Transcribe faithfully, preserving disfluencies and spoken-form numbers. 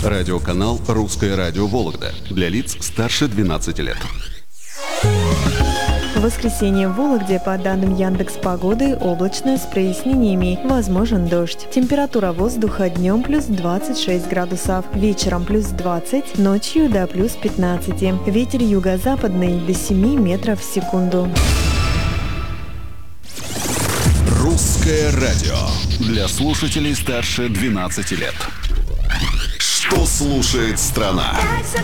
Радиоканал «Русское радио Вологда» для лиц старше двенадцати лет. В воскресенье в Вологде, по данным Яндекс.Погоды, облачно с прояснениями, возможен дождь. Температура воздуха днем плюс двадцать шесть градусов, вечером плюс двадцать, ночью до плюс пятнадцати. Ветер юго-западный до семи метров в секунду. Русское радио для слушателей старше двенадцати лет. Что слушает страна?